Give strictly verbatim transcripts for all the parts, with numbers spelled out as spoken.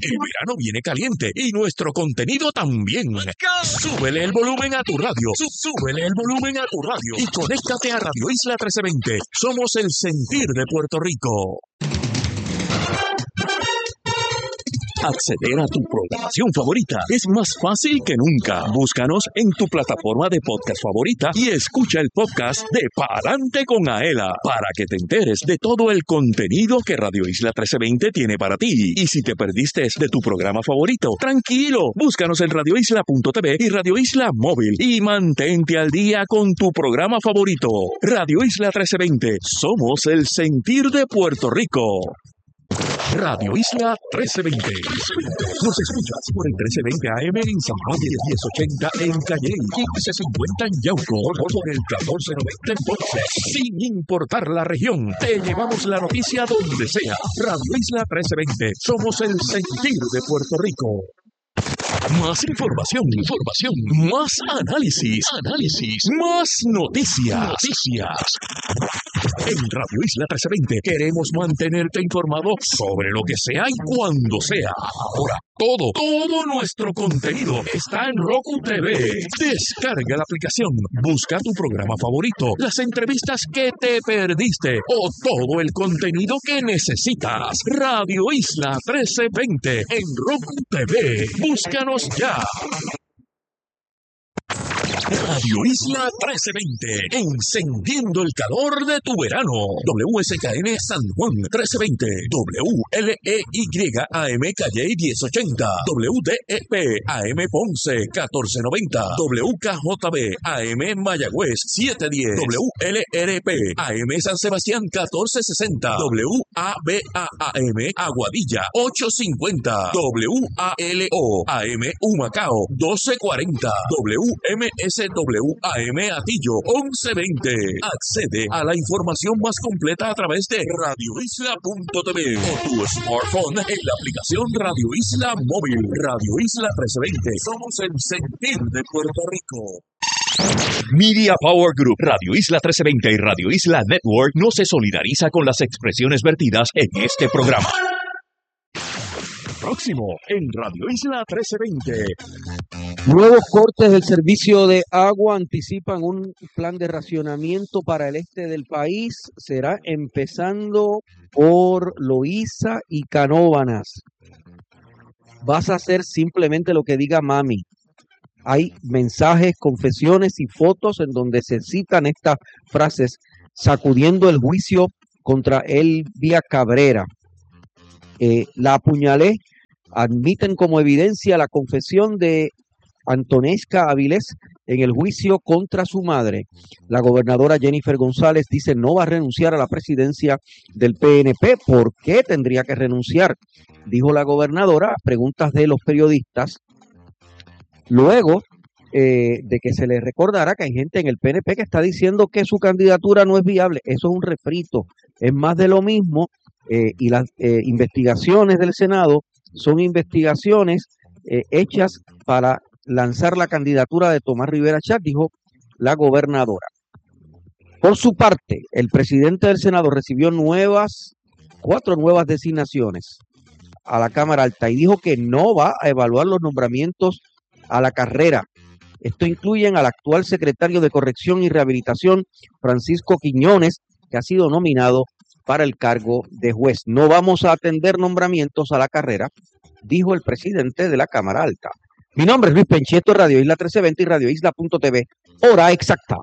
El verano viene caliente y nuestro contenido también. Súbele el volumen a tu radio. Súbele el volumen a tu radio. Y conéctate a Radio Isla trece veinte. Somos el sentir de Puerto Rico. Acceder a tu programación favorita es más fácil que nunca. Búscanos en tu plataforma de podcast favorita y escucha el podcast de Pa'lante con Aela para que te enteres de todo el contenido que Radio Isla trece veinte tiene para ti. Y si te perdiste de tu programa favorito, tranquilo, búscanos en radio isla punto t v y Radio Isla Móvil y mantente al día con tu programa favorito. Radio Isla trece veinte, somos el sentir de Puerto Rico. Radio Isla trece veinte. Nos escuchas por el trece veinte A M en San Juan, diez ochenta en Calle, quince cincuenta en Yauco, por el catorce noventa en Ponce. Sin importar la región, te llevamos la noticia donde sea. Radio Isla trece veinte. Somos el sentir de Puerto Rico. Más información, información, más análisis, análisis, más noticias, noticias. En Radio Isla trece veinte queremos mantenerte informado sobre lo que sea y cuando sea. Ahora, todo, todo nuestro contenido está en Roku T V. Descarga la aplicación, busca tu programa favorito, las entrevistas que te perdiste o todo el contenido que necesitas. Radio Isla trece veinte en Roku T V. Búscanos ya. Radio Isla trece veinte, encendiendo el calor de tu verano. W S K N San Juan trece veinte, W L E Y A M Calle diez ochenta, W D E P A M Ponce catorce noventa, W K J B A M Mayagüez setecientos diez, W L R P A M San Sebastián catorce sesenta, W A B A A M Aguadilla ochocientos cincuenta, W A L O A M Humacao doce cuarenta, W M S W A M Atillo once veinte. Accede a la información más completa a través de radio isla punto t v o tu smartphone en la aplicación Radio Isla Móvil. Radio Isla trece veinte. Somos el sentir de Puerto Rico. Media Power Group, Radio Isla trece veinte y Radio Isla Network no se solidariza con las expresiones vertidas en este programa. Próximo en Radio Isla trece veinte. Nuevos cortes del servicio de agua anticipan un plan de racionamiento para el este del país. Será empezando por Loíza y Canóvanas. Vas a hacer simplemente lo que diga mami. Hay mensajes, confesiones y fotos en donde se citan estas frases sacudiendo el juicio contra Elvia Cabrera. Eh, la apuñalé. Admiten como evidencia la confesión de Antonesca Avilés en el juicio contra su madre. La gobernadora Jennifer González dice no va a renunciar a la presidencia del P N P. ¿Por qué tendría que renunciar? Dijo la gobernadora a preguntas de los periodistas. Luego eh, de que se le recordara que hay gente en el P N P que está diciendo que su candidatura no es viable. Eso es un refrito, es más de lo mismo. Eh, y las eh, investigaciones del Senado son investigaciones eh, hechas para lanzar la candidatura de Tomás Rivera Chatz, dijo la gobernadora. Por su parte, el presidente del Senado recibió nuevas, cuatro nuevas designaciones a la Cámara Alta y dijo que no va a evaluar los nombramientos a la carrera. Esto incluye al actual secretario de Corrección y Rehabilitación, Francisco Quiñones, que ha sido nominado para el cargo de juez. No vamos a atender nombramientos a la carrera, dijo el presidente de la Cámara Alta. Mi nombre es Luis Pencheto, Radio Isla trece veinte y radio isla punto t v. Hora exacta.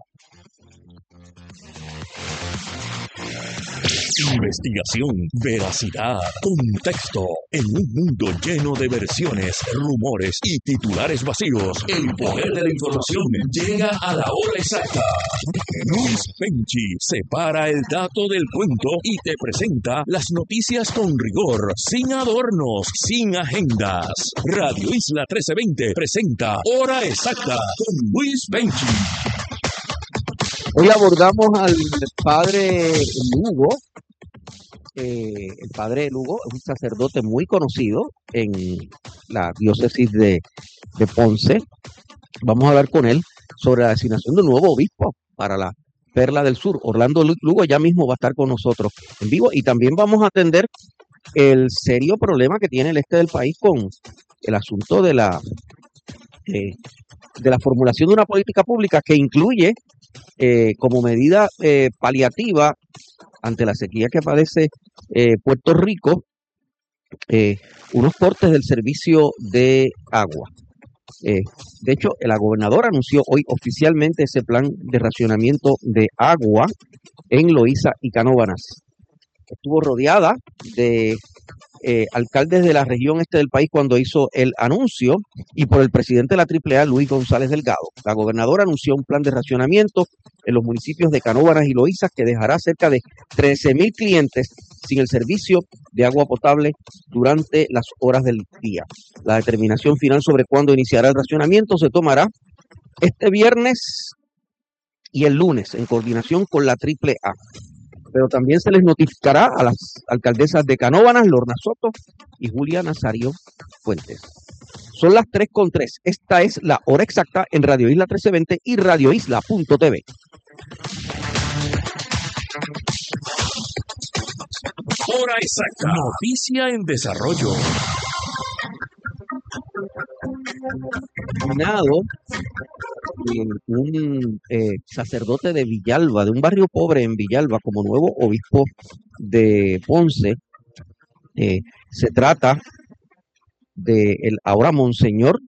Investigación, veracidad, contexto. En un mundo lleno de versiones, rumores y titulares vacíos, el poder de la información llega a la hora exacta. Luis Penchi separa el dato del cuento y te presenta las noticias con rigor, sin adornos, sin agendas. Radio Isla trece veinte presenta Hora Exacta con Luis Penchi. Hoy abordamos al padre Lugo. Eh, el padre Lugo es un sacerdote muy conocido en la diócesis de, de Ponce. Vamos a hablar con él sobre la designación de un nuevo obispo para la Perla del Sur. Orlando Lugo ya mismo va a estar con nosotros en vivo y también vamos a atender el serio problema que tiene el este del país con el asunto de la, eh, de la formulación de una política pública que incluye eh, como medida eh, paliativa ante la sequía que padece eh, Puerto Rico, eh, unos cortes del servicio de agua. Eh, de hecho, la gobernadora anunció hoy oficialmente ese plan de racionamiento de agua en Loíza y Canóvanas. Estuvo rodeada de eh, alcaldes de la región este del país cuando hizo el anuncio y por el presidente de la triple A, Luis González Delgado. La gobernadora anunció un plan de racionamiento en los municipios de Canóvanas y Loíza que dejará cerca de trece mil clientes sin el servicio de agua potable durante las horas del día. La determinación final sobre cuándo iniciará el racionamiento se tomará este viernes y el lunes en coordinación con la triple A. Pero también se les notificará a las alcaldesas de Canóvanas, Lorna Soto y Julia Nazario Fuentes. Son las tres con tres. Esta es la hora exacta en Radio Isla trece veinte y radio isla punto t v. Hora exacta. Noticia en desarrollo. Nado, un eh, sacerdote de Villalba, de un barrio pobre en Villalba, como nuevo obispo de Ponce. Eh, se trata de el ahora monseñor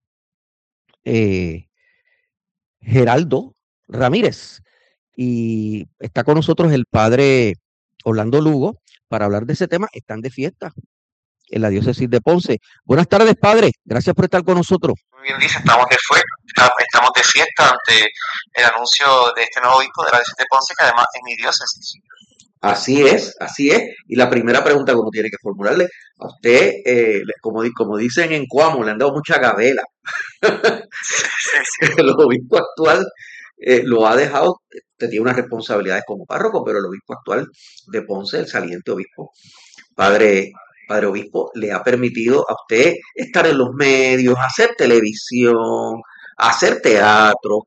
eh, Geraldo Ramírez. Y está con nosotros el padre Orlando Lugo para hablar de ese tema. Están de fiesta en la diócesis de Ponce. Buenas tardes, padre. Gracias por estar con nosotros. Muy bien dice, estamos de, fue, estamos de fiesta ante el anuncio de este nuevo obispo de la diócesis de Ponce, que además es mi diócesis. Así es, así es. Y la primera pregunta que uno tiene que formularle a usted, eh, como, como dicen en Cuamo, le han dado mucha gabela. El obispo actual eh, lo ha dejado, usted tiene unas responsabilidades como párroco, pero el obispo actual de Ponce, el saliente obispo, padre, padre obispo, le ha permitido a usted estar en los medios, hacer televisión, hacer teatro,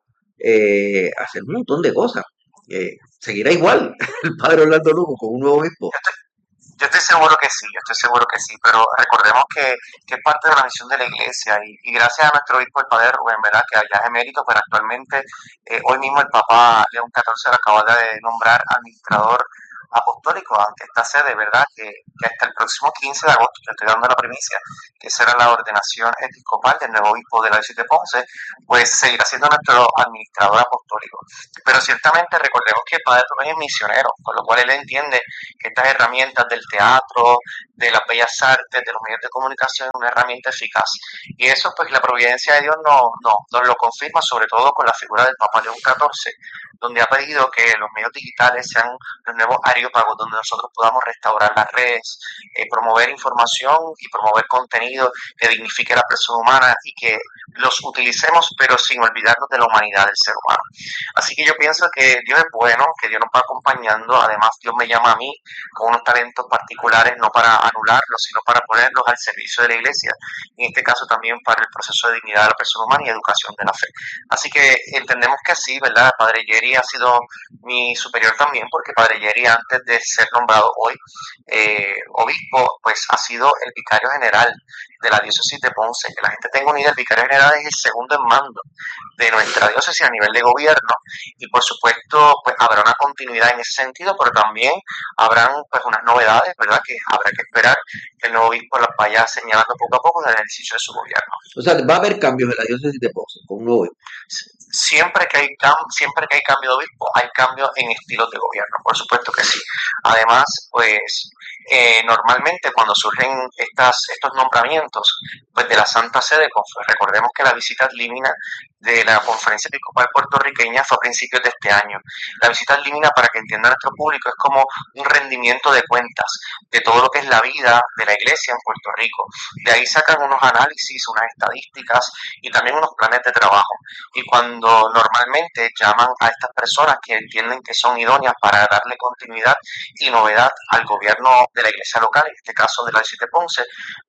eh, hacer un montón de cosas. Eh, seguirá igual el padre Orlando Lugo con un nuevo obispo. Yo estoy, yo estoy seguro que sí, yo estoy seguro que sí, pero recordemos que, que es parte de la misión de la iglesia y, y gracias a nuestro obispo, el padre Rubén, ¿verdad? Que allá es emérito, pero actualmente eh, hoy mismo el Papa León catorce acaba de nombrar administrador apostólico ante esta sede, ¿verdad? Que, que hasta el próximo quince de agosto, yo estoy dando la primicia, que será la ordenación episcopal del nuevo obispo de la diócesis de Ponce, pues seguirá siendo nuestro administrador apostólico. Pero ciertamente recordemos que el padre Rubén es misionero, con lo cual él entiende que estas herramientas del teatro, de las bellas artes, de los medios de comunicación, es una herramienta eficaz. Y eso, pues, la providencia de Dios no, no, nos lo confirma, sobre todo con la figura del Papa León catorce, donde ha pedido que los medios digitales sean los nuevos areópagos, donde nosotros podamos restaurar las redes, eh, promover información y promover contenido que dignifique a la persona humana y que los utilicemos, pero sin olvidarnos de la humanidad del ser humano. Así que yo pienso que Dios es bueno, que Dios nos va acompañando. Además, Dios me llama a mí con unos talentos particulares, no para anularlos, sino para ponerlos al servicio de la iglesia. En este caso también para el proceso de dignidad de la persona humana y educación de la fe. Así que entendemos que así, ¿verdad? Padre Jerry ha sido mi superior también, porque Padre Jerry, antes de ser nombrado hoy eh, obispo, pues ha sido el vicario general de la diócesis de Ponce. Que la gente tenga unida, el vicario general es el segundo en mando de nuestra diócesis a nivel de gobierno y por supuesto pues habrá una continuidad en ese sentido, pero también habrán pues unas novedades, ¿verdad? Que habrá que esperar que el nuevo obispo las vaya señalando poco a poco en el ejercicio de su gobierno. O sea, va a haber cambios en la diócesis de Ponce con un nuevo obispo. Siempre que hay siempre que hay cambio de obispo, hay cambio en estilos de gobierno, por supuesto que sí. Además, pues eh, normalmente cuando surgen estas, estos nombramientos pues de la Santa Sede, recordemos que la visita ad limina de la Conferencia Episcopal Puertorriqueña fue a principios de este año. La visita ad limina, para que entienda nuestro público, es como un rendimiento de cuentas de todo lo que es la vida de la iglesia en Puerto Rico. De ahí sacan unos análisis, unas estadísticas y también unos planes de trabajo. Y cuando normalmente llaman a estas personas que entienden que son idóneas para darle continuidad y novedad al gobierno de la iglesia local, en este caso de la diócesis de Ponce,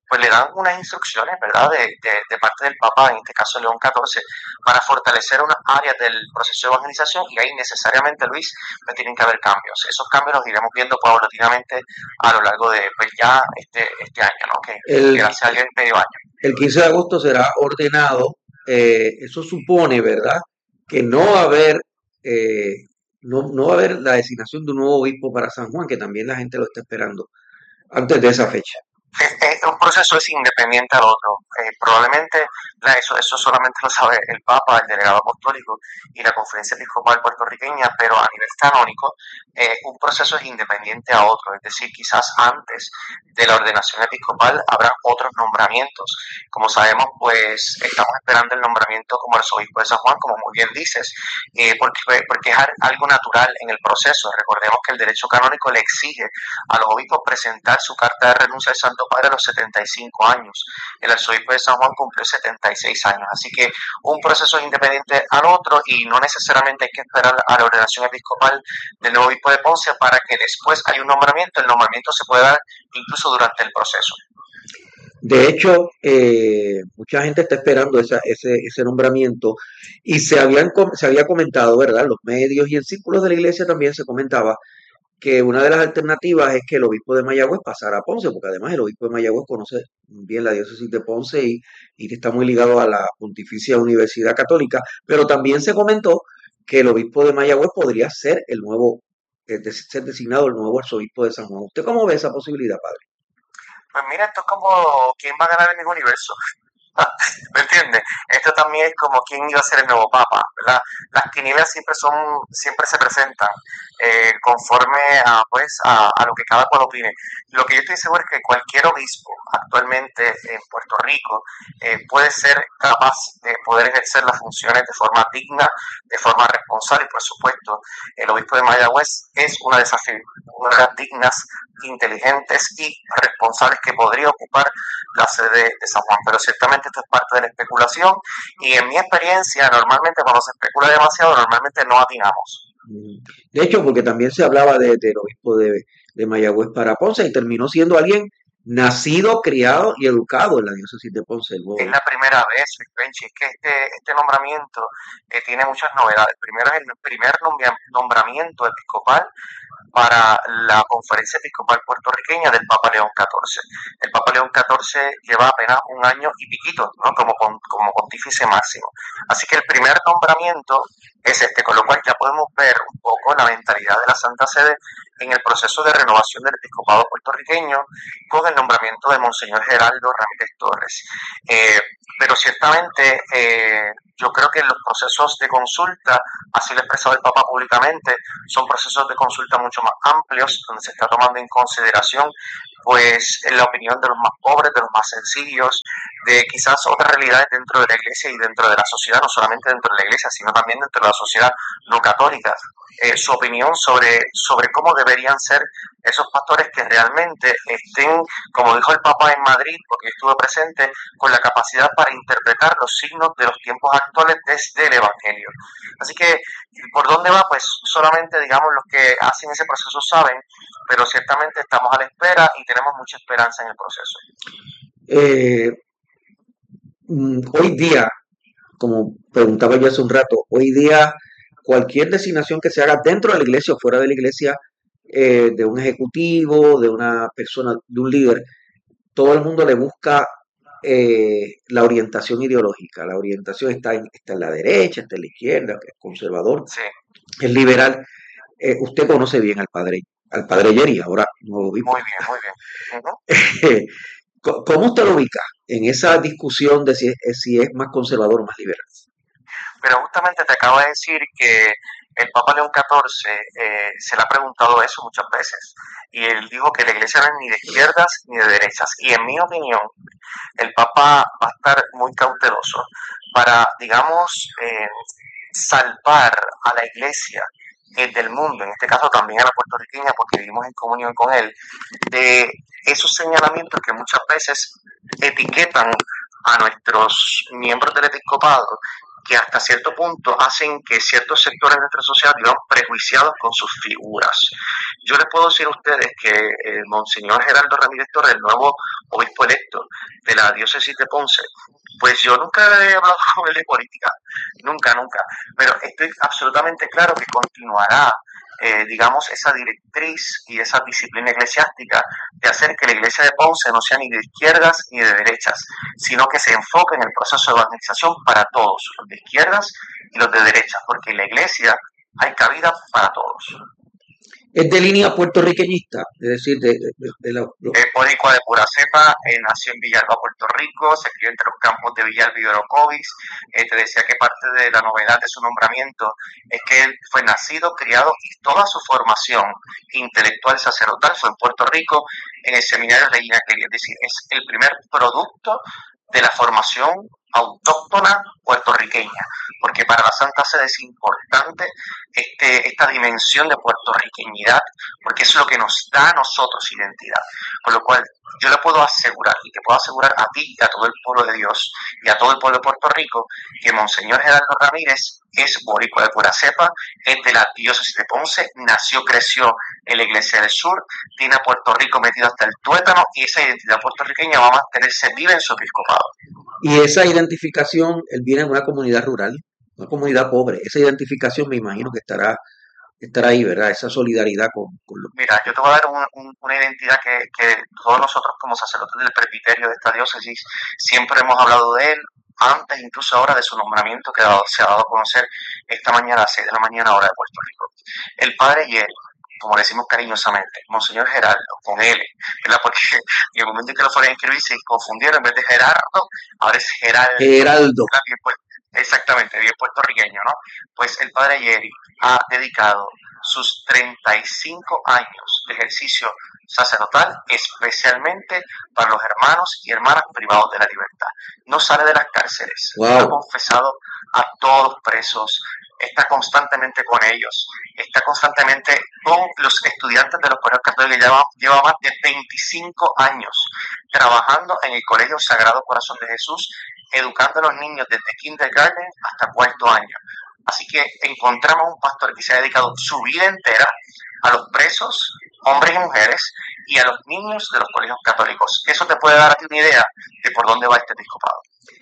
pues le dan unas instrucciones, ¿verdad?, de, de, de parte del Papa, en este caso León catorce, para fortalecer unas áreas del proceso de evangelización, y ahí necesariamente, Luis, pues tienen que haber cambios. Esos cambios los iremos viendo paulatinamente a lo largo de, pues ya este, este año, ¿no?, que, El, que gracias a Dios es medio año. El quince de agosto será ordenado, eh, eso supone, ¿verdad?, que no va a haber, eh, no, no va a haber la designación de un nuevo obispo para San Juan, que también la gente lo está esperando antes de esa fecha. Eh, un proceso es independiente al otro. Eh, probablemente la, eso, eso solamente lo sabe el Papa, el delegado apostólico y la Conferencia Episcopal puertorriqueña, pero a nivel canónico, eh, un proceso es independiente a otro. Es decir, quizás antes de la ordenación episcopal habrá otros nombramientos. Como sabemos, pues estamos esperando el nombramiento como arzobispo de San Juan, como muy bien dices, eh, porque, porque es algo natural en el proceso. Recordemos que el derecho canónico le exige a los obispos presentar su carta de renuncia al Santo Padre a los setenta y cinco años. El arzobispo de San Juan cumplió setenta y seis años, así que un proceso es independiente al otro y no necesariamente hay que esperar a la ordenación episcopal del nuevo obispo de Ponce para que después haya un nombramiento. El nombramiento se puede dar incluso durante el proceso. De hecho, eh, mucha gente está esperando esa, ese, ese nombramiento y se, habían, se había comentado, ¿verdad?, los medios y en círculos de la iglesia también se comentaba que una de las alternativas es que el obispo de Mayagüez pasara a Ponce, porque además el obispo de Mayagüez conoce bien la diócesis de Ponce y, y está muy ligado a la Pontificia Universidad Católica, pero también se comentó que el obispo de Mayagüez podría ser el nuevo, eh, ser designado el nuevo arzobispo de San Juan. ¿Usted cómo ve esa posibilidad, padre? Pues mira, esto es como quién va a ganar el mismo universo. ¿Me entiendes? Esto también es como quién iba a ser el nuevo papa, ¿verdad? Las quinielas siempre son, siempre se presentan eh, conforme a, pues, a, a lo que cada cual opine. Lo que yo estoy seguro es que cualquier obispo actualmente en Puerto Rico eh, puede ser capaz de poder ejercer las funciones de forma digna, de forma responsable, y por supuesto, el obispo de Mayagüez es una de esas figuras dignas, inteligentes y responsables que podría ocupar la sede de San Juan, pero ciertamente esto es parte de la especulación y en mi experiencia normalmente cuando se especula demasiado normalmente no atinamos. De hecho, porque también se hablaba de, del obispo de, de Mayagüez para Ponce y terminó siendo alguien nacido, criado y educado en la diócesis de Ponce. El es la primera vez, Benchi, es que este, este nombramiento eh, tiene muchas novedades. Primero es el primer nombramiento episcopal para la Conferencia Episcopal Puertorriqueña del Papa León catorce. El Papa León catorce lleva apenas un año y piquito, ¿no?, como, como pontífice máximo. Así que el primer nombramiento es este, con lo cual ya podemos ver un poco la mentalidad de la Santa Sede en el proceso de renovación del episcopado puertorriqueño con el nombramiento de Monseñor Geraldo Ramírez Torres. Eh, pero ciertamente eh, yo creo que los procesos de consulta, así lo ha expresado el Papa públicamente, son procesos de consulta mucho más amplios, donde se está tomando en consideración pues la opinión de los más pobres, de los más sencillos, de quizás otras realidades dentro de la iglesia y dentro de la sociedad, no solamente dentro de la iglesia, sino también dentro de la sociedad no católica. Eh, su opinión sobre, sobre cómo deberían ser esos pastores que realmente estén, como dijo el Papa en Madrid, porque yo estuve presente, con la capacidad para interpretar los signos de los tiempos actuales desde el Evangelio. Así que, ¿por dónde va? Pues solamente, digamos, los que hacen ese proceso saben, pero ciertamente estamos a la espera y tenemos mucha esperanza en el proceso. Eh, hoy día, como preguntaba yo hace un rato, hoy día cualquier designación que se haga dentro de la iglesia o fuera de la iglesia, eh, de un ejecutivo, de una persona, de un líder, todo el mundo le busca eh, la orientación ideológica. La orientación está en, está en la derecha, está en la izquierda, es conservador, sí, es liberal. Eh, usted conoce bien al padre, al padre Yeri, ahora nuevo obispo. Muy bien, muy bien. Uh-huh. ¿Cómo usted lo ubica en esa discusión de si es, si es más conservador o más liberal? Pero justamente te acabo de decir que el Papa León catorce eh, se le ha preguntado eso muchas veces y él dijo que la iglesia no es ni de izquierdas ni de derechas, y en mi opinión el Papa va a estar muy cauteloso para, digamos, eh, salvar a la iglesia del mundo, en este caso también a la puertorriqueña, porque vivimos en comunión con él, de esos señalamientos que muchas veces etiquetan a nuestros miembros del episcopado, que hasta cierto punto hacen que ciertos sectores de nuestra sociedad vivan prejuiciados con sus figuras. Yo les puedo decir a ustedes que el Monseñor Geraldo Ramírez Torres, el nuevo obispo electo, la diócesis de Ponce, pues yo nunca he hablado con él de política, nunca, nunca, pero estoy absolutamente claro que continuará, eh, digamos, esa directriz y esa disciplina eclesiástica de hacer que la iglesia de Ponce no sea ni de izquierdas ni de derechas, sino que se enfoque en el proceso de evangelización para todos, los de izquierdas y los de derechas, porque en la iglesia hay cabida para todos. Es de línea puertorriqueñista, es decir, de, de, de, de la, lo... Es boricua de pura cepa, eh, nació en Villalba, Puerto Rico, se crió entre los campos de Villalba y Orocovis. Eh, te decía que parte de la novedad de su nombramiento es que él fue nacido, criado y toda su formación intelectual sacerdotal fue en Puerto Rico, en el seminario de Reina Clelia. Es decir, es el primer producto de la formación autóctona puertorriqueña, porque para la Santa Sede es importante este, esta dimensión de puertorriqueñidad, porque es lo que nos da a nosotros identidad. Con lo cual, yo le puedo asegurar, y te puedo asegurar a ti y a todo el pueblo de Dios, y a todo el pueblo de Puerto Rico, que Monseñor Gerardo Ramírez es boricua de pura cepa, es de la diócesis de Ponce, nació, creció en la Iglesia del Sur, tiene a Puerto Rico metido hasta el tuétano, y esa identidad puertorriqueña va a mantenerse viva en su episcopado. Y esa identificación, él viene de una comunidad rural, una comunidad pobre. Esa identificación me imagino que estará, estará ahí, ¿verdad? Esa solidaridad con... con lo... Mira, yo te voy a dar un, un, una identidad que, que todos nosotros como sacerdotes del presbiterio de esta diócesis siempre hemos hablado de él, antes incluso ahora de su nombramiento que se ha dado a conocer esta mañana a las seis de la mañana hora de Puerto Rico. El padre Yeri, como le decimos cariñosamente, Monseñor Gerardo, con L, ¿verdad? Porque en el momento en que lo fueron a inscribir se confundieron, en vez de Gerardo, ahora es Geraldo. Geraldo. Exactamente, bien puertorriqueño, ¿no? Pues el padre Yeri ha dedicado sus treinta y cinco años de ejercicio sacerdotal especialmente para los hermanos y hermanas privados de la libertad. No sale de las cárceles, wow. Ha confesado a todos los presos, está constantemente con ellos, está constantemente con los estudiantes de los colegios católicos, lleva, lleva más de veinticinco años trabajando en el Colegio Sagrado Corazón de Jesús, educando a los niños desde kindergarten hasta cuarto año. Así que encontramos un pastor que se ha dedicado su vida entera a los presos, hombres y mujeres, y a los niños de los colegios católicos. Eso te puede dar a ti una idea de por dónde va este episcopado.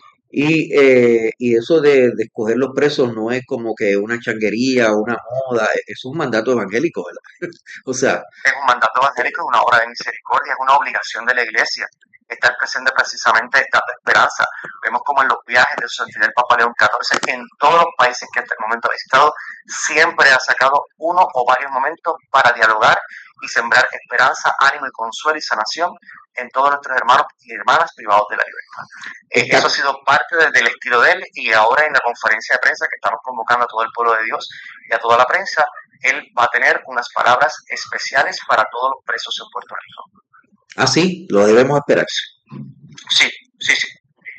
Y, eh, y eso de, de escoger los presos no es como que una changuería, una moda, es un mandato evangélico, ¿verdad? O sea... Es un mandato evangélico, es una obra de misericordia, es una obligación de la iglesia. Estar presente precisamente es dar esperanza. Vemos como en los viajes de su santidad el Papa León catorce, en todos los países que hasta el momento ha visitado, siempre ha sacado uno o varios momentos para dialogar y sembrar esperanza, ánimo y consuelo y sanación en todos nuestros hermanos y hermanas privados de la libertad. Eh, eso ha sido parte de, del estilo de él, y ahora en la conferencia de prensa que estamos convocando a todo el pueblo de Dios y a toda la prensa, él va a tener unas palabras especiales para todos los presos en Puerto Rico. Ah, sí, lo debemos esperar. Sí, sí, sí.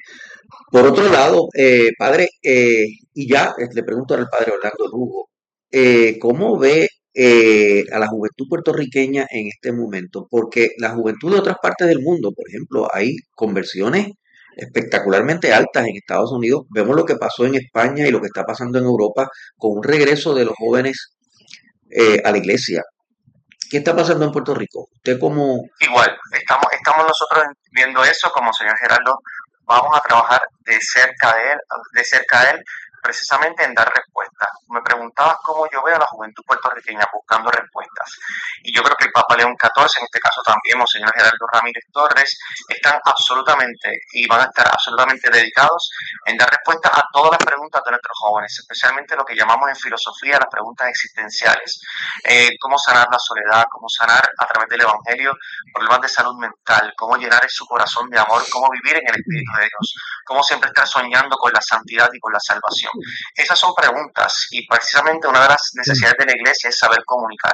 Por otro lado, eh, padre, eh, y ya eh, le pregunto al padre Orlando Lugo, eh, ¿cómo ve eh, a la juventud puertorriqueña en este momento? Porque la juventud de otras partes del mundo, por ejemplo, hay conversiones espectacularmente altas en Estados Unidos. Vemos lo que pasó en España y lo que está pasando en Europa con un regreso de los jóvenes eh, a la iglesia. ¿Qué está pasando en Puerto Rico? Usted como... Igual, estamos, estamos nosotros viendo eso, como señor Gerardo, vamos a trabajar de cerca de él, de cerca de él, precisamente en dar respuestas. Me preguntabas cómo yo veo a la juventud puertorriqueña buscando respuestas. Y yo creo que el Papa León catorce, en este caso también, Monseñor Gerardo Ramírez Torres, están absolutamente y van a estar absolutamente dedicados en dar respuestas a todas las preguntas de nuestros jóvenes, especialmente lo que llamamos en filosofía las preguntas existenciales. Eh, cómo sanar la soledad, cómo sanar a través del Evangelio problemas de salud mental, cómo llenar su corazón de amor, cómo vivir en el Espíritu de Dios, cómo siempre estar soñando con la santidad y con la salvación. Esas son preguntas, y precisamente una de las necesidades de la iglesia es saber comunicar.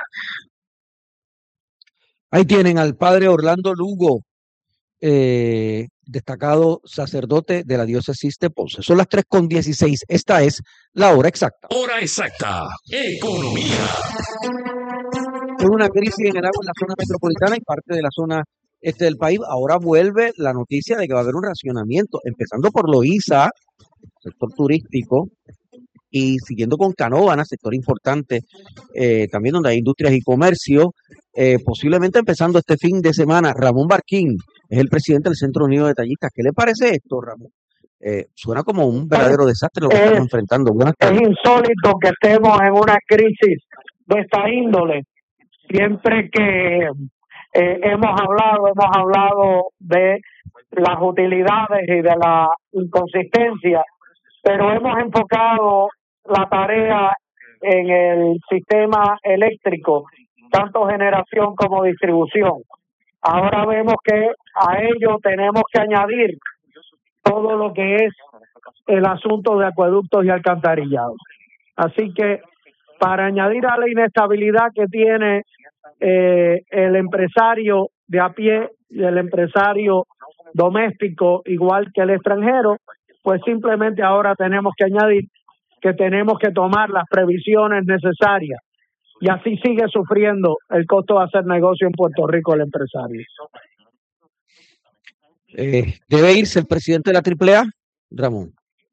Ahí tienen al padre Orlando Lugo, eh, destacado sacerdote de la diócesis de Ponce. Son las tres con dieciséis. Esta es la hora exacta. Hora exacta. Economía. Hay una crisis general en la zona metropolitana y parte de la zona este del país. Ahora vuelve la noticia de que va a haber un racionamiento, empezando por Loíza, sector turístico, y siguiendo con Canóvana, sector importante, eh, también donde hay industrias y comercio, eh, posiblemente empezando este fin de semana. Ramón Barquín es el presidente del Centro Unido de Detallistas. ¿Qué le parece esto, Ramón? Eh, suena como un verdadero desastre lo que Es, estamos enfrentando. Buenas es tardes. insólito que estemos en una crisis de esta índole. Siempre que eh, hemos hablado, hemos hablado de las utilidades y de la inconsistencia, pero hemos enfocado la tarea en el sistema eléctrico, tanto generación como distribución. Ahora vemos que a ello tenemos que añadir todo lo que es el asunto de acueductos y alcantarillados. Así que para añadir a la inestabilidad que tiene eh, el empresario de a pie y el empresario doméstico, igual que el extranjero, pues simplemente ahora tenemos que añadir que tenemos que tomar las previsiones necesarias, y así sigue sufriendo el costo de hacer negocio en Puerto Rico el empresario. Eh, ¿Debe irse el presidente de la Triple A, Ramón?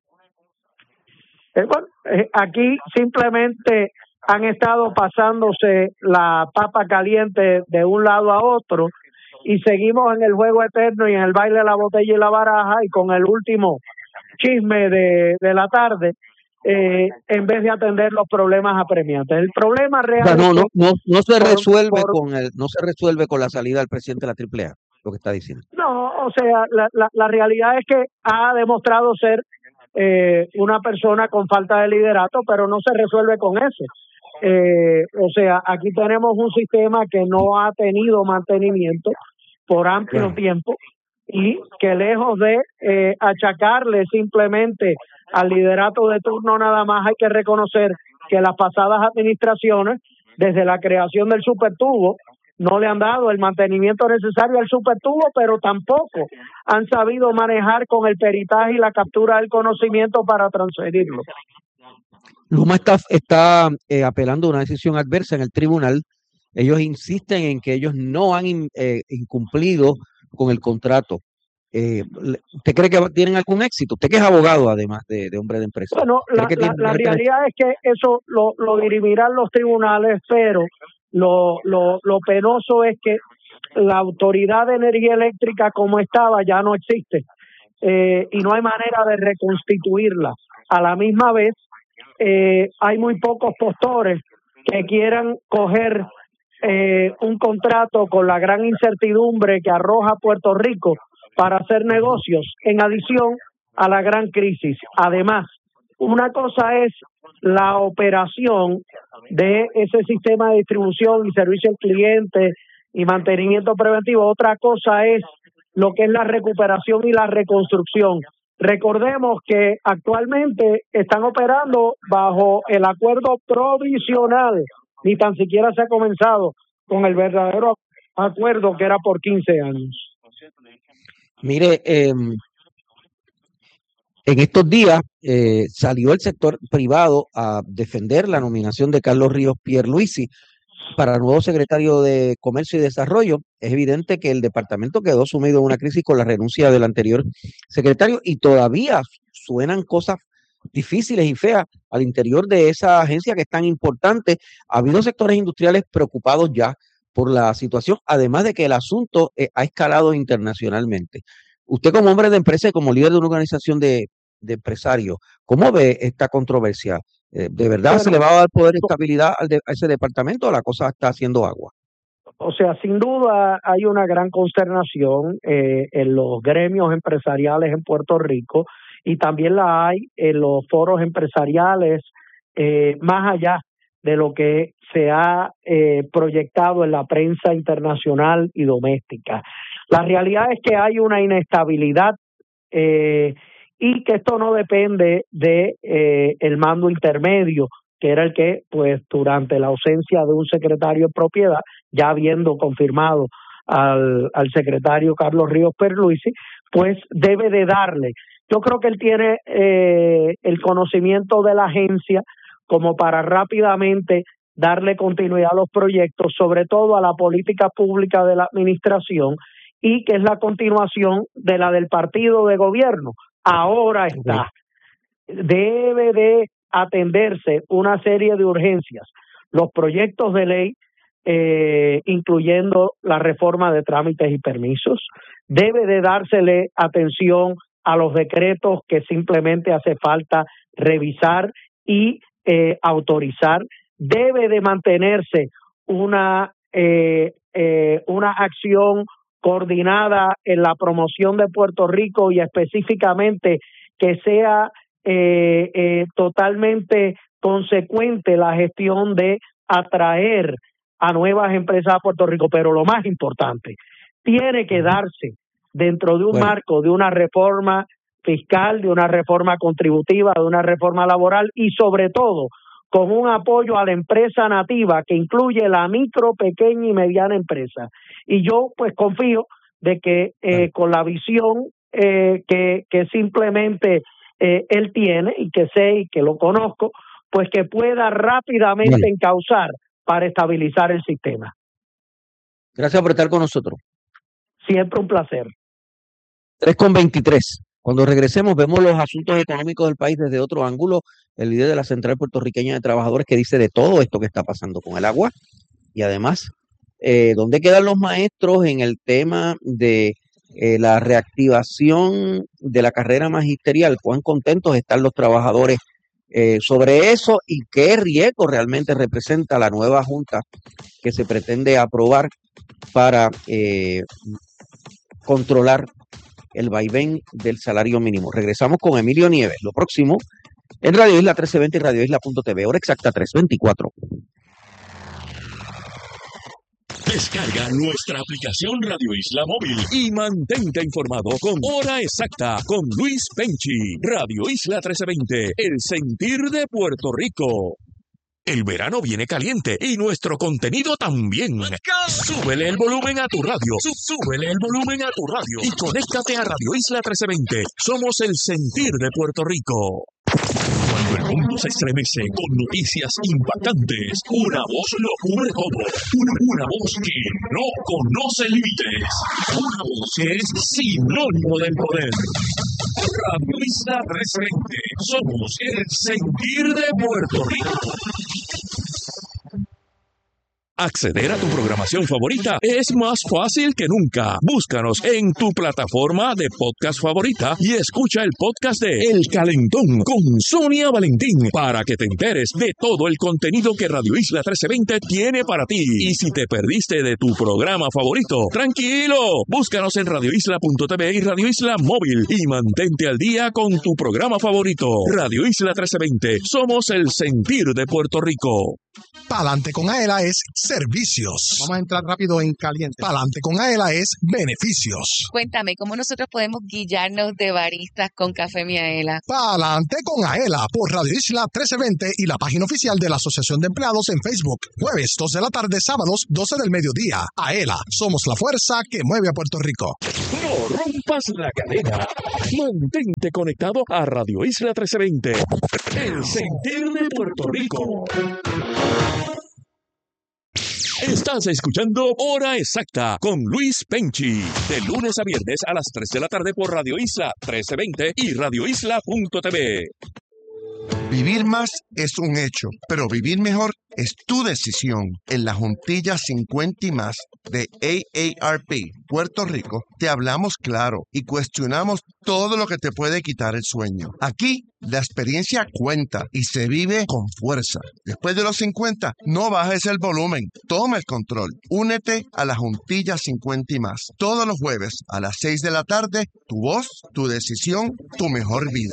Eh, bueno, eh, aquí simplemente han estado pasándose la papa caliente de un lado a otro y seguimos en el juego eterno y en el baile de la botella y la baraja, y con el último chisme de, de la tarde, eh, en vez de atender los problemas apremiantes. El problema real, o sea, no, es no, que no, no se por, resuelve por, con el, no se resuelve con la salida del presidente de la Triple A, lo que está diciendo. No, o sea, la, la, la realidad es que ha demostrado ser eh, una persona con falta de liderato, pero no se resuelve con eso. Eh, o sea, aquí tenemos un sistema que no ha tenido mantenimiento por amplio Claro. tiempo, y que lejos de eh, achacarle simplemente al liderato de turno nada más, hay que reconocer que las pasadas administraciones, desde la creación del supertubo, no le han dado el mantenimiento necesario al supertubo, pero tampoco han sabido manejar con el peritaje y la captura del conocimiento para transferirlo. Luma está, está eh, apelando a una decisión adversa en el tribunal. Ellos insisten en que ellos no han in, eh, incumplido con el contrato. Eh, ¿Usted cree que tienen algún éxito? Usted que es abogado, además de, de hombre de empresa. Bueno, la, que la, la realidad es que eso lo, lo dirimirán los tribunales, pero lo, lo, lo penoso es que la Autoridad de Energía Eléctrica como estaba ya no existe, eh, y no hay manera de reconstituirla. A la misma vez, eh, hay muy pocos postores que quieran coger eh, un contrato con la gran incertidumbre que arroja Puerto Rico para hacer negocios, en adición a la gran crisis. Además, una cosa es la operación de ese sistema de distribución y servicio al cliente y mantenimiento preventivo, otra cosa es lo que es la recuperación y la reconstrucción. Recordemos que actualmente están operando bajo el acuerdo provisional, ni tan siquiera se ha comenzado con el verdadero acuerdo, que era por quince años. Mire, eh, en estos días eh, salió el sector privado a defender la nominación de Carlos Ríos Pierluisi para nuevo secretario de Comercio y Desarrollo. Es evidente que el departamento quedó sumido en una crisis con la renuncia del anterior secretario, y todavía suenan cosas difíciles y feas al interior de esa agencia que es tan importante. Ha habido sectores industriales preocupados ya por la situación, además de que el asunto eh, ha escalado internacionalmente. Usted, como hombre de empresa y como líder de una organización de, de empresarios, ¿cómo ve esta controversia? Eh, ¿De verdad Bueno, se le va a dar poder y estabilidad al de, a ese departamento, o la cosa está haciendo agua? O sea, sin duda hay una gran consternación eh, en los gremios empresariales en Puerto Rico, y también la hay en los foros empresariales, eh, más allá de lo que se ha eh, proyectado en la prensa internacional y doméstica. La realidad es que hay una inestabilidad eh, y que esto no depende de eh, el mando intermedio, que era el que, pues, durante la ausencia de un secretario de propiedad, ya habiendo confirmado al, al secretario Carlos Ríos Pierluisi, pues debe de darle. Yo creo que él tiene eh, el conocimiento de la agencia como para rápidamente darle continuidad a los proyectos, sobre todo a la política pública de la administración, y que es la continuación de la del partido de gobierno. Ahora está. Debe de atenderse una serie de urgencias. Los proyectos de ley eh, incluyendo la reforma de trámites y permisos. Debe de dársele atención a los decretos que simplemente hace falta revisar y eh, autorizar. Debe de mantenerse una, eh, eh, una acción coordinada en la promoción de Puerto Rico y específicamente que sea eh, eh, totalmente consecuente la gestión de atraer a nuevas empresas a Puerto Rico, pero lo más importante, tiene que darse dentro de un bueno. marco de una reforma fiscal, de una reforma contributiva, de una reforma laboral y sobre todo con un apoyo a la empresa nativa que incluye la micro, pequeña y mediana empresa. Y yo pues confío de que eh, con la visión eh, que, que simplemente eh, él tiene y que sé y que lo conozco, pues que pueda rápidamente bueno. encauzar para estabilizar el sistema. Gracias por estar con nosotros. Siempre un placer. tres con veintitrés. Cuando regresemos vemos los asuntos económicos del país desde otro ángulo. El líder de la Central Puertorriqueña de Trabajadores que dice de todo esto que está pasando con el agua y además eh, dónde quedan los maestros en el tema de eh, la reactivación de la carrera magisterial. Cuán contentos están los trabajadores eh, sobre eso y qué riesgo realmente representa la nueva junta que se pretende aprobar para eh, controlar el vaivén del salario mínimo. Regresamos con Emilio Nieves. Lo próximo en Radio Isla trece veinte y Radio Isla punto t v. Hora exacta tres veinticuatro. Descarga nuestra aplicación Radio Isla Móvil y mantente informado con Hora Exacta con Luis Penchi. Radio Isla trece veinte, el sentir de Puerto Rico. El verano viene caliente y nuestro contenido también. Súbele el volumen a tu radio. Súbele el volumen a tu radio. Y conéctate a Radio Isla trece veinte. Somos el sentir de Puerto Rico. Cuando el mundo se estremece con noticias impactantes, una voz lo cubre todo. Una, una voz que no conoce límites. Una voz que es sinónimo del poder. Radio Isla trece veinte. Somos el sentir de Puerto Rico. Acceder a tu programación favorita es más fácil que nunca. Búscanos en tu plataforma de podcast favorita y escucha el podcast de El Calentón con Sonia Valentín para que te enteres de todo el contenido que Radio Isla trece veinte tiene para ti. Y si te perdiste de tu programa favorito, tranquilo, búscanos en radio isla punto t v y Radio Isla Móvil y mantente al día con tu programa favorito. Radio Isla trece veinte, somos el sentir de Puerto Rico. Pa'lante con Aela es servicios. Vamos a entrar rápido en caliente. Pa'lante con Aela es beneficios. Cuéntame, ¿cómo nosotros podemos guillarnos de baristas con Café Miaela? Pa'lante con Aela por Radio Isla trece veinte y la página oficial de la Asociación de Empleados en Facebook. Jueves dos de la tarde, sábados doce del mediodía. Aela, somos la fuerza que mueve a Puerto Rico. No rompas la cadena. Mantente conectado a Radio Isla trece veinte. El sentir de Puerto Rico. Estás escuchando Hora Exacta con Luis Penchi, de lunes a viernes a las tres de la tarde por Radio Isla trece veinte y Radio Isla punto t v. Vivir más es un hecho, pero vivir mejor es tu decisión. En la Juntilla cincuenta y más de A A R P Puerto Rico te hablamos claro y cuestionamos todo lo que te puede quitar el sueño. Aquí la experiencia cuenta y se vive con fuerza. Después de los cincuenta, no bajes el volumen, toma el control. Únete a la Juntilla cincuenta y más. Todos los jueves a las seis de la tarde, tu voz, tu decisión, tu mejor vida.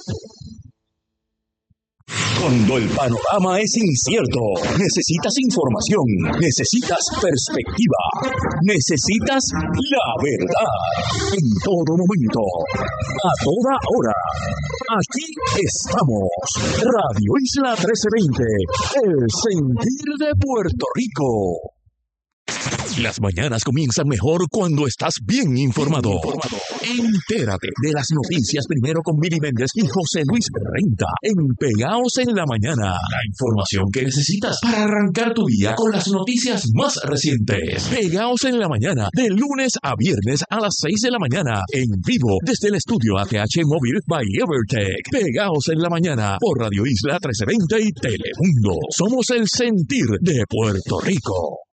Cuando el panorama es incierto, necesitas información, necesitas perspectiva, necesitas la verdad. En todo momento, a toda hora. Aquí estamos. Radio Isla trece veinte, el sentir de Puerto Rico. Las mañanas comienzan mejor cuando estás bien informado. Entérate de las noticias primero con Mili Méndez y José Luis Renta en Pegaos en la Mañana. La información que necesitas para arrancar tu día con las noticias más recientes. Pegaos en la Mañana, de lunes a viernes a las seis de la mañana, en vivo desde el estudio A T H Móvil by Evertech. Pegaos en la Mañana por Radio Isla trece veinte y Telemundo. Somos el sentir de Puerto Rico.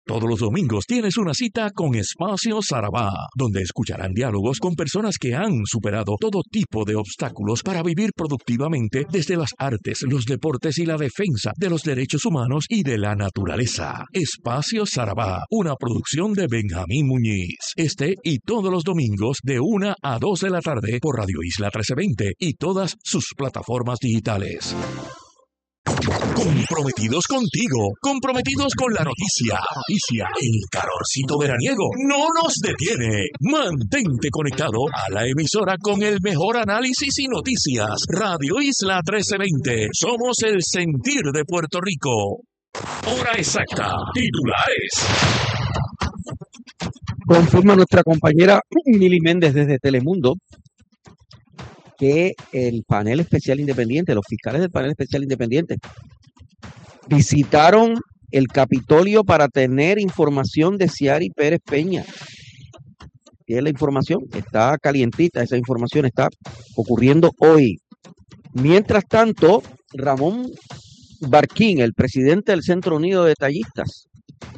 Todos los domingos tienes una cita con Espacio Sarabá, donde escucharán diálogos con personas que han superado todo tipo de obstáculos para vivir productivamente desde las artes, los deportes y la defensa de los derechos humanos y de la naturaleza. Espacio Sarabá, una producción de Benjamín Muñiz. Este y todos los domingos de una a dos de la tarde por Radio Isla trece veinte y todas sus plataformas digitales. Comprometidos contigo, comprometidos con la noticia. Noticia, el calorcito veraniego no nos detiene. Mantente conectado a la emisora con el mejor análisis y noticias. Radio Isla trece veinte. Somos el sentir de Puerto Rico. Hora exacta. Titulares. Confirma nuestra compañera Mili Méndez desde Telemundo que el panel especial independiente, los fiscales del panel especial independiente, visitaron el Capitolio para tener información de Ciari Pérez Peña. Y es la información, está calientita, esa información está ocurriendo hoy. Mientras tanto, Ramón Barquín, el presidente del Centro Unido de Detallistas,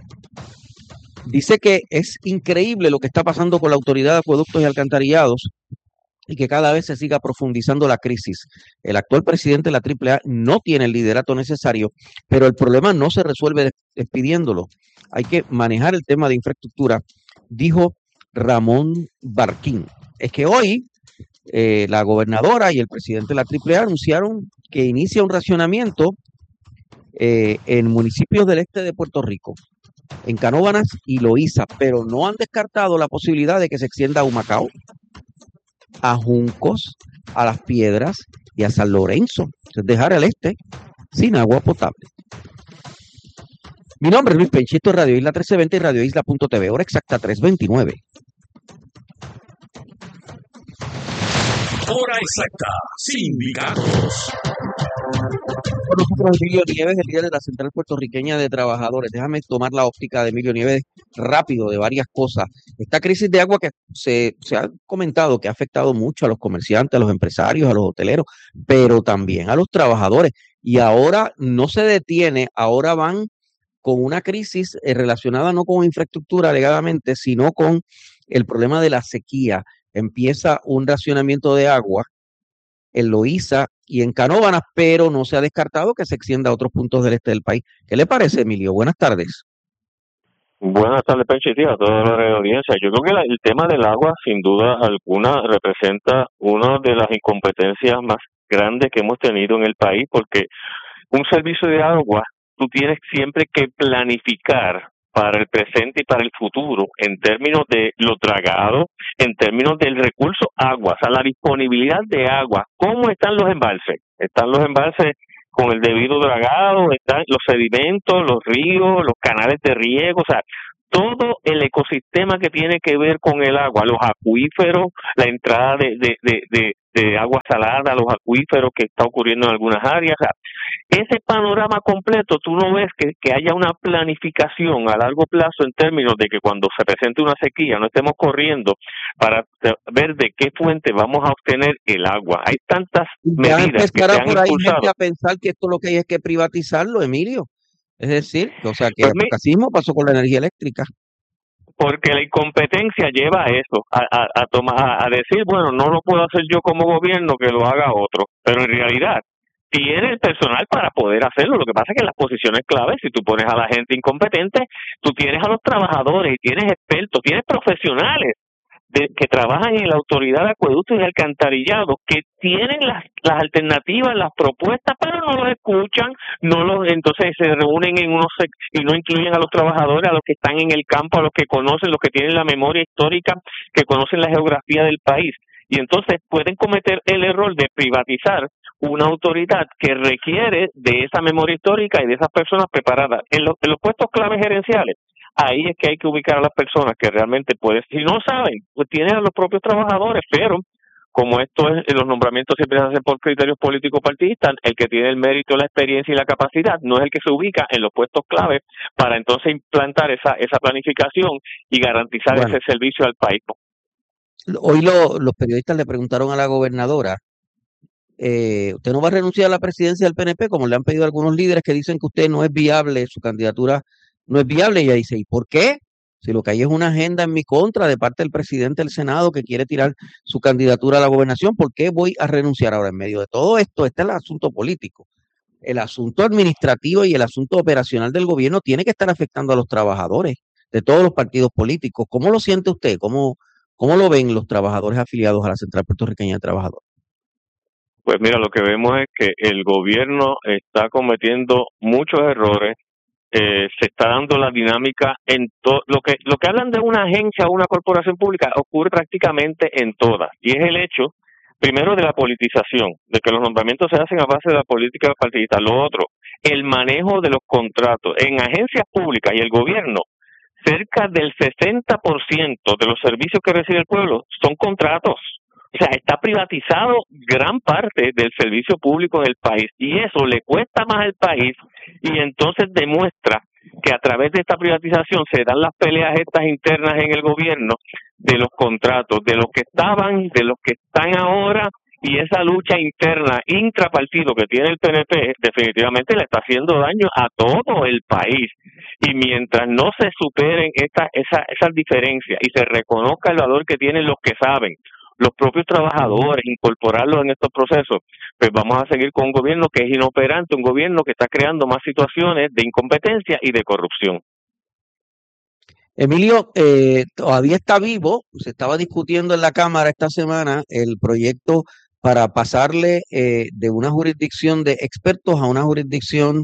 dice que es increíble lo que está pasando con la Autoridad de Acueductos y Alcantarillados y que cada vez se siga profundizando la crisis. El actual presidente de la triple A no tiene el liderato necesario, pero el problema no se resuelve despidiéndolo. Hay que manejar el tema de infraestructura, dijo Ramón Barquín. Es que hoy eh, la gobernadora y el presidente de la triple A anunciaron que inicia un racionamiento eh, en municipios del este de Puerto Rico, en Canóvanas y Loíza, pero no han descartado la posibilidad de que se extienda a Humacao, a Juncos, a Las Piedras y a San Lorenzo. Es dejar el este sin agua potable. Mi nombre es Luis Penchito, Radio Isla trece veinte y Radio Isla punto t v. Hora exacta tres veintinueve. Hora exacta. Sindicatos. Con nosotros Emilio Nieves, el líder de la Central Puertorriqueña de Trabajadores. Déjame tomar la óptica de Emilio Nieves rápido de varias cosas. Esta crisis de agua que se, se ha comentado que ha afectado mucho a los comerciantes, a los empresarios, a los hoteleros, pero también a los trabajadores. Y ahora no se detiene, ahora van con una crisis eh, relacionada no con infraestructura alegadamente, sino con el problema de la sequía. Empieza un racionamiento de agua en Loíza y en Canóvanas, pero no se ha descartado que se extienda a otros puntos del este del país. ¿Qué le parece, Emilio? Buenas tardes. Buenas tardes, Pencho, y a toda la audiencia. Yo creo que la, el tema del agua, sin duda alguna, representa una de las incompetencias más grandes que hemos tenido en el país, porque un servicio de agua, tú tienes siempre que planificar para el presente y para el futuro, en términos de lo dragado, en términos del recurso agua, o sea, la disponibilidad de agua. ¿Cómo están los embalses? ¿Están los embalses con el debido dragado? ¿Están los sedimentos, los ríos, los canales de riego? O sea, todo el ecosistema que tiene que ver con el agua, los acuíferos, la entrada de, de, de, de, de agua salada a los acuíferos que está ocurriendo en algunas áreas. O sea, ese panorama completo, tú no ves que, que haya una planificación a largo plazo en términos de que cuando se presente una sequía no estemos corriendo para ver de qué fuente vamos a obtener el agua. Hay tantas ya medidas que se han por ahí impulsado. gente a pensar que esto lo que hay es que privatizarlo, Emilio. Es decir, o sea, que Pues el mi- casismo pasó con la energía eléctrica. Porque la incompetencia lleva a eso, a, a, a, tomar, a, a decir, bueno, no lo puedo hacer yo como gobierno, que lo haga otro. Pero en realidad, tiene el personal para poder hacerlo. Lo que pasa es que en las posiciones claves, si tú pones a la gente incompetente, tú tienes a los trabajadores, tienes expertos, tienes profesionales de, que trabajan en la Autoridad de Acueductos y Alcantarillados, que tienen las, las alternativas, las propuestas, pero no los escuchan, no los, entonces se reúnen en unos sec- y no incluyen a los trabajadores, a los que están en el campo, a los que conocen, los que tienen la memoria histórica, que conocen la geografía del país. Y entonces pueden cometer el error de privatizar una autoridad que requiere de esa memoria histórica y de esas personas preparadas. En los, en los puestos claves gerenciales, ahí es que hay que ubicar a las personas que realmente pueden, si no saben, pues tienen a los propios trabajadores, pero como esto es, los nombramientos siempre se hacen por criterios políticos partidistas, el que tiene el mérito, la experiencia y la capacidad no es el que se ubica en los puestos clave para entonces implantar esa esa planificación y garantizar Bueno. ese servicio al país. Hoy lo- los periodistas le preguntaron a la gobernadora, eh, ¿usted no va a renunciar a la presidencia del P N P? Como le han pedido algunos líderes que dicen que usted no es viable su candidatura no es viable. Y ella dice, ¿y por qué? Si lo que hay es una agenda en mi contra de parte del presidente del Senado que quiere tirar su candidatura a la gobernación, ¿por qué voy a renunciar ahora? En medio de todo esto, este es el asunto político. El asunto administrativo y el asunto operacional del gobierno tiene que estar afectando a los trabajadores de todos los partidos políticos. ¿Cómo lo siente usted? ¿Cómo, cómo lo ven los trabajadores afiliados a la Central Puertorriqueña de Trabajadores? Pues mira, lo que vemos es que el gobierno está cometiendo muchos errores. Eh, se está dando la dinámica en todo lo que lo que hablan de una agencia o una corporación pública ocurre prácticamente en todas, y es el hecho primero de la politización, de que los nombramientos se hacen a base de la política partidista. Lo otro, el manejo de los contratos en agencias públicas y el gobierno. Cerca del sesenta por ciento de los servicios que recibe el pueblo son contratos. O sea, está privatizado gran parte del servicio público en el país, y eso le cuesta más al país, y entonces demuestra que a través de esta privatización se dan las peleas estas internas en el gobierno de los contratos, de los que estaban, de los que están ahora, y esa lucha interna, intrapartido que tiene el P N P, definitivamente le está haciendo daño a todo el país. Y mientras no se superen esta, esa, esas diferencias y se reconozca el valor que tienen los que saben, los propios trabajadores, incorporarlos en estos procesos, pues vamos a seguir con un gobierno que es inoperante, un gobierno que está creando más situaciones de incompetencia y de corrupción. Emilio, eh, todavía está vivo, se estaba discutiendo en la Cámara esta semana el proyecto para pasarle eh, de una jurisdicción de expertos a una jurisdicción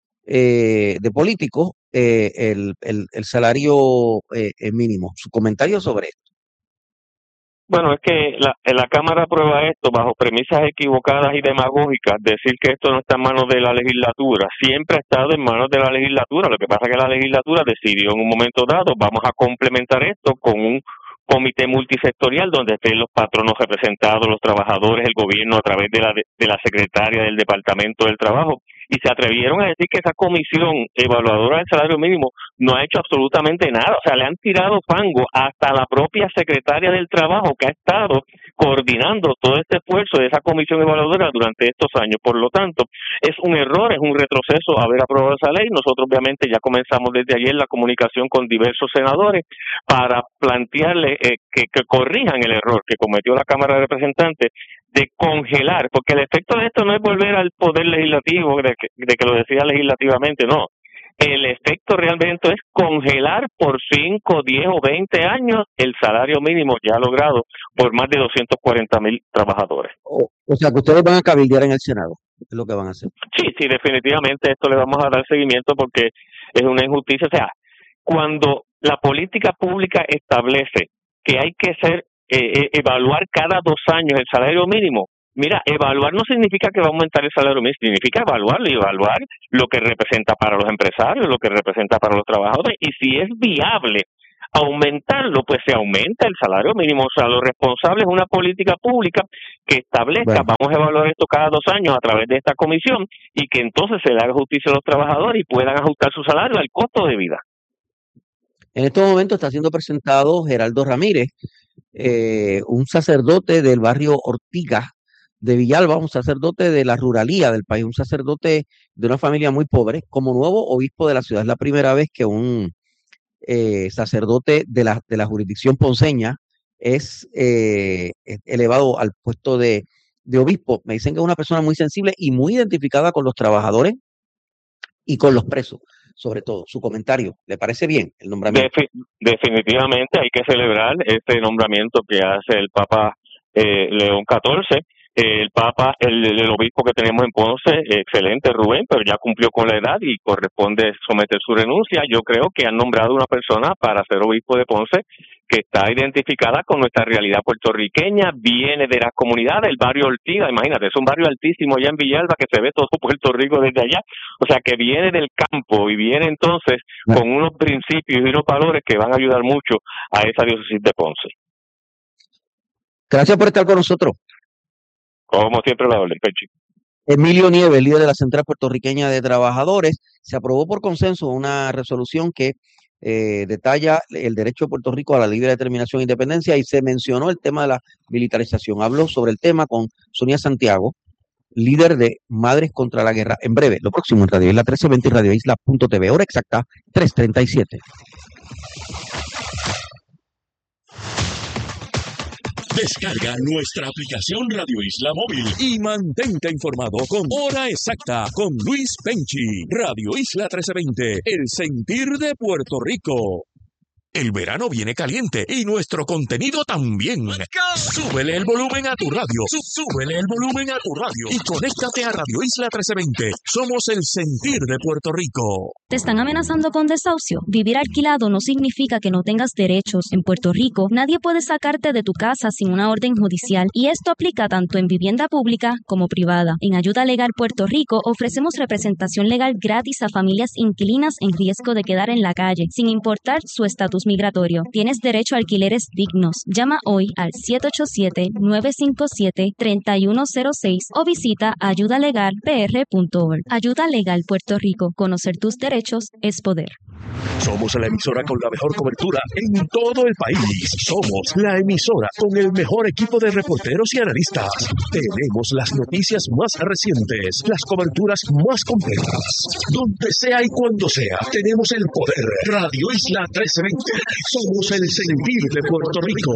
eh, de políticos eh, el, el, el salario eh, mínimo. Su comentario sobre esto. Bueno, es que la, la Cámara aprueba esto bajo premisas equivocadas y demagógicas. Decir que esto no está en manos de la legislatura, siempre ha estado en manos de la legislatura. Lo que pasa es que la legislatura decidió en un momento dado, vamos a complementar esto con un comité multisectorial donde estén los patronos representados, los trabajadores, el gobierno a través de la de, de la secretaria del Departamento del Trabajo. Y se atrevieron a decir que esa comisión evaluadora del salario mínimo no ha hecho absolutamente nada. O sea, le han tirado fango hasta la propia secretaria del Trabajo, que ha estado coordinando todo este esfuerzo de esa comisión evaluadora durante estos años. Por lo tanto, es un error, es un retroceso haber aprobado esa ley. Nosotros obviamente ya comenzamos desde ayer la comunicación con diversos senadores para plantearle eh, que, que corrijan el error que cometió la Cámara de Representantes de congelar, porque el efecto de esto no es volver al poder legislativo, de que, de que lo decida legislativamente, no. El efecto realmente es congelar por cinco, diez o veinte años el salario mínimo ya logrado por más de doscientos cuarenta mil trabajadores. O, o sea, que ustedes van a cabildear en el Senado, es lo que van a hacer. Sí, sí, definitivamente esto le vamos a dar seguimiento porque es una injusticia. O sea, cuando la política pública establece que hay que ser Eh, evaluar cada dos años el salario mínimo. Mira, evaluar no significa que va a aumentar el salario mínimo, significa evaluarlo y evaluar lo que representa para los empresarios, lo que representa para los trabajadores, y si es viable aumentarlo, pues se aumenta el salario mínimo. O sea, lo responsable es una política pública que establezca, bueno, vamos a evaluar esto cada dos años a través de esta comisión, y que entonces se le haga justicia a los trabajadores y puedan ajustar su salario al costo de vida. En estos momentos está siendo presentado Geraldo Ramírez, eh, un sacerdote del barrio Ortigas de Villalba, un sacerdote de la ruralía del país, un sacerdote de una familia muy pobre, como nuevo obispo de la ciudad. Es la primera vez que un eh, sacerdote de la, de la jurisdicción ponceña es eh, elevado al puesto de, de obispo. Me dicen que es una persona muy sensible y muy identificada con los trabajadores y con los presos. Sobre todo, su comentario, ¿le parece bien el nombramiento? Defi- definitivamente hay que celebrar este nombramiento que hace el Papa eh, León catorce. Eh, el Papa, el, el obispo que tenemos en Ponce, excelente Rubén, pero ya cumplió con la edad y corresponde someter su renuncia. Yo creo que han nombrado una persona para ser obispo de Ponce que está identificada con nuestra realidad puertorriqueña, viene de las comunidades, el barrio Ortigas, imagínate, es un barrio altísimo allá en Villalba que se ve todo Puerto Rico desde allá, o sea que viene del campo y viene entonces con unos principios y unos valores que van a ayudar mucho a esa diócesis de Ponce. Gracias por estar con nosotros. Como siempre la orden, Pechi. Emilio Nieves, líder de la Central Puertorriqueña de Trabajadores, se aprobó por consenso una resolución que eh, detalla el derecho de Puerto Rico a la libre determinación e independencia, y se mencionó el tema de la militarización. Habló sobre el tema con Sonia Santiago, líder de Madres contra la Guerra. En breve, lo próximo en Radio Isla trece veinte y Radio Isla punto t v. Hora exacta, tres treinta y siete. Descarga nuestra aplicación Radio Isla Móvil y mantente informado con Hora Exacta con Luis Penchi. Radio Isla trece veinte, el sentir de Puerto Rico. El verano viene caliente y nuestro contenido también. Súbele el volumen a tu radio. Súbele el volumen a tu radio. Y conéctate a Radio Isla trece veinte. Somos el sentir de Puerto Rico. ¿Te están amenazando con desahucio? Vivir alquilado no significa que no tengas derechos. En Puerto Rico, nadie puede sacarte de tu casa sin una orden judicial. Y esto aplica tanto en vivienda pública como privada. En Ayuda Legal Puerto Rico ofrecemos representación legal gratis a familias inquilinas en riesgo de quedar en la calle, sin importar su estatus migratorio. Tienes derecho a alquileres dignos. Llama hoy al siete ocho siete, nueve cinco siete, tres uno cero seis o visita ayuda legal p r punto org. Ayuda Legal Puerto Rico. Conocer tus derechos es poder. Somos la emisora con la mejor cobertura en todo el país. Somos la emisora con el mejor equipo de reporteros y analistas. Tenemos las noticias más recientes, las coberturas más completas. Donde sea y cuando sea, tenemos el poder. Radio Isla trece veinte. Somos el sentir de Puerto Rico.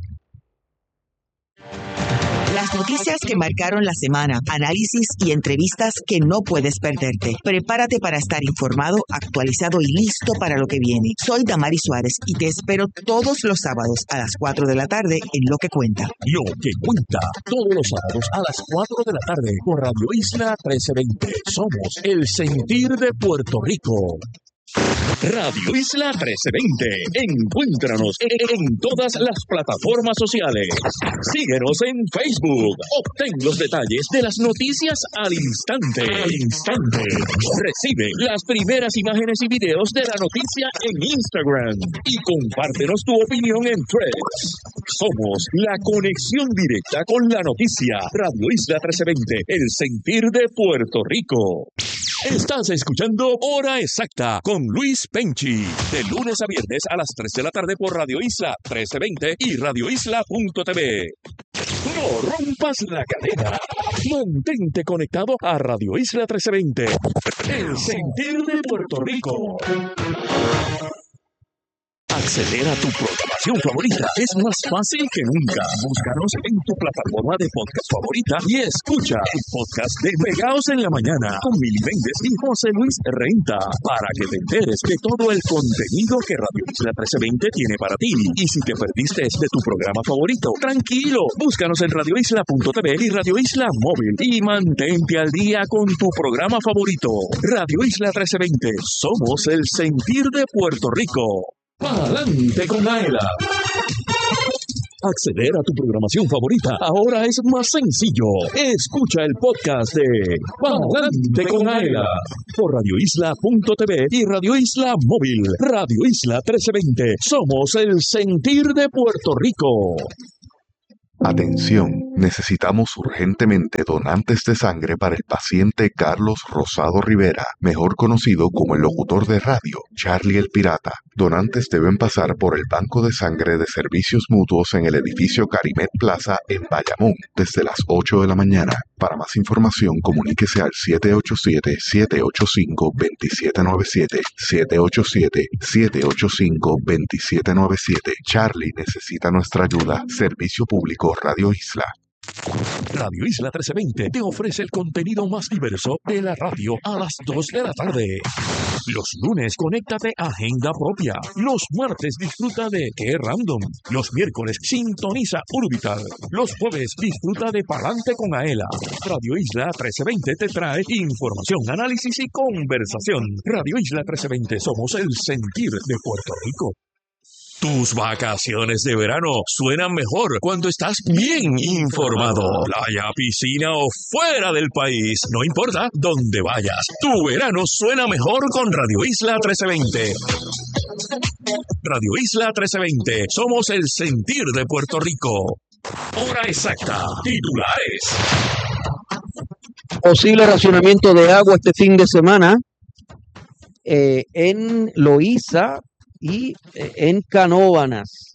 Las noticias que marcaron la semana, análisis y entrevistas que no puedes perderte. Prepárate para estar informado, actualizado y listo para lo que viene. Soy Damari Suárez y te espero todos los sábados a las cuatro de la tarde en Lo que Cuenta. Lo que Cuenta, todos los sábados a las cuatro de la tarde por Radio Isla trece veinte. Somos el sentir de Puerto Rico. Radio Isla trece veinte. Encuéntranos en todas las plataformas sociales. Síguenos en Facebook. Obtén los detalles de las noticias al instante. Al instante. Recibe las primeras imágenes y videos de la noticia en Instagram. Y compártenos tu opinión en Threads. Somos la conexión directa con la noticia. Radio Isla trece veinte. El sentir de Puerto Rico. Estás escuchando Hora Exacta con Luis Penchi, de lunes a viernes a las tres de la tarde por Radio Isla trece veinte y Radio Isla punto t v. No rompas la cadena. Mantente conectado a Radio Isla trece veinte, el sentir de Puerto Rico. Acceder a tu programación favorita es más fácil que nunca. Búscanos en tu plataforma de podcast favorita y escucha el podcast de Pegados en la Mañana con Mili Méndez y José Luis Renta para que te enteres de todo el contenido que Radio Isla trece veinte tiene para ti. Y si te perdiste de tu programa favorito, tranquilo, búscanos en radio isla punto t v y Radio Isla Móvil y mantente al día con tu programa favorito. Radio Isla trece veinte, somos el sentir de Puerto Rico. ¡Pa'lante con Aela! Acceder a tu programación favorita ahora es más sencillo. Escucha el podcast de Pa'lante con Aela por radio isla punto t v y Radio Isla Móvil. Radio Isla trece veinte. Somos el sentir de Puerto Rico. Atención, necesitamos urgentemente donantes de sangre para el paciente Carlos Rosado Rivera, mejor conocido como el locutor de radio, Charlie el Pirata. Donantes deben pasar por el Banco de Sangre de Servicios Mutuos en el edificio Carimet Plaza en Bayamón, desde las ocho de la mañana. Para más información, comuníquese al siete ocho siete, siete ocho cinco, dos siete nueve siete, siete ocho siete, siete ocho cinco, dos siete nueve siete. Charlie necesita nuestra ayuda. Servicio Público Radio Isla. Radio Isla trece veinte te ofrece el contenido más diverso de la radio a las dos de la tarde. Los lunes, conéctate a Agenda Propia. Los martes, disfruta de Qué Random. Los miércoles, sintoniza Urbital. Los jueves, disfruta de Pa'lante con Aela. Radio Isla trece veinte te trae información, análisis y conversación. Radio Isla trece veinte, somos el sentir de Puerto Rico. Tus vacaciones de verano suenan mejor cuando estás bien informado. Playa, piscina o fuera del país, no importa dónde vayas. Tu verano suena mejor con Radio Isla trece veinte. Radio Isla trece veinte, somos el sentir de Puerto Rico. Hora exacta, titulares. Posible racionamiento de agua este fin de semana eh, en Loíza y eh, en Canóvanas.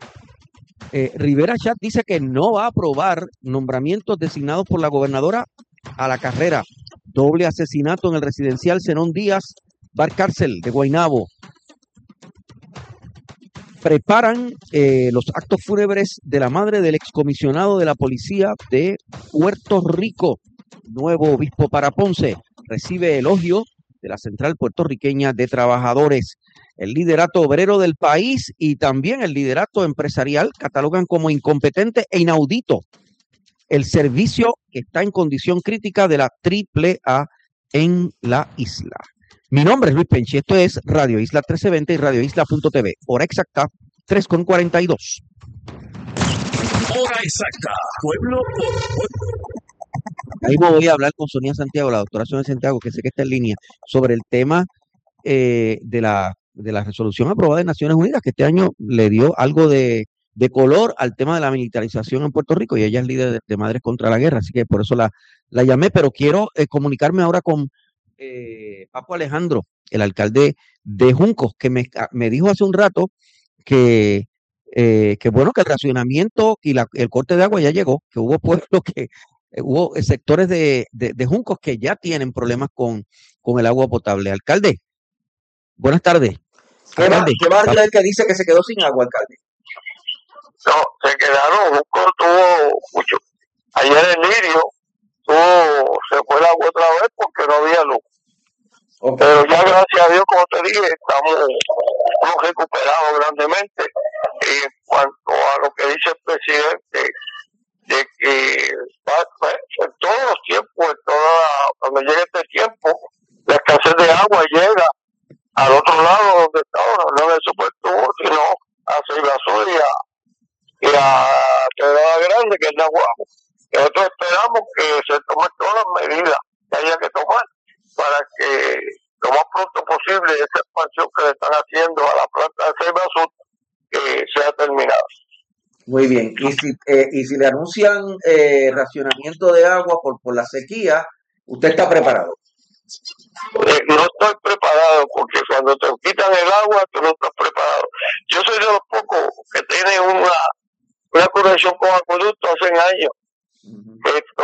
Eh, Rivera Chat dice que no va a aprobar nombramientos designados por la gobernadora a la carrera. Doble asesinato en el residencial Zenón Díaz, Barcárcel de Guaynabo. Preparan eh, los actos fúnebres de la madre del excomisionado de la policía de Puerto Rico. Nuevo obispo para Ponce recibe elogio de la Central Puertorriqueña de Trabajadores. El liderato obrero del país y también el liderato empresarial catalogan como incompetente e inaudito el servicio que está en condición crítica de la triple A en la isla. Mi nombre es Luis Penchi, esto es Radio Isla trece veinte y Radio Isla punto t v. Hora exacta, tres con cuarenta y dos. Hora exacta, pueblo por pueblo. Ahí voy a hablar con Sonia Santiago, la doctora Sonia Santiago, que sé que está en línea, sobre el tema eh, de, la, de la resolución aprobada de Naciones Unidas, que este año le dio algo de, de color al tema de la militarización en Puerto Rico, y ella es líder de, de Madres contra la Guerra, así que por eso la, la llamé, pero quiero eh, comunicarme ahora con eh, Papo Alejandro, el alcalde de Juncos, que me, me dijo hace un rato que, eh, que bueno, que el racionamiento y la, el corte de agua ya llegó, que hubo pueblos que hubo sectores de, de, de Juncos que ya tienen problemas con, con el agua potable. Alcalde, buenas tardes. ¿Qué, alcalde, ¿qué barrio es el que dice que se quedó sin agua, alcalde? No, se quedaron, Juncos tuvo mucho. Ayer en Lirio tuvo, se fue el agua otra vez porque no había luz. Okay. Pero ya gracias a Dios, como te dije, estamos, hemos recuperado grandemente. Y en cuanto a lo que dice el presidente, de que en todos los tiempos, en toda, cuando llegue este tiempo, la escasez de agua llega al otro lado donde está ahora, no en el supertubo, sino a Ceiba Sur y a, y a Quebrada Grande, que es Nahuatl. Nosotros esperamos que se tomen todas las medidas que haya que tomar para que lo más pronto posible esa expansión que le están haciendo a la planta de Ceiba Sur eh, sea terminada. Muy bien, y si eh, y si le anuncian eh, racionamiento de agua por, por la sequía, ¿usted está preparado? Eh, no estoy preparado, porque cuando te quitan el agua, tú no estás preparado. Yo soy de los pocos que tienen una, una conexión con acueducto hace años. Uh-huh. Esto,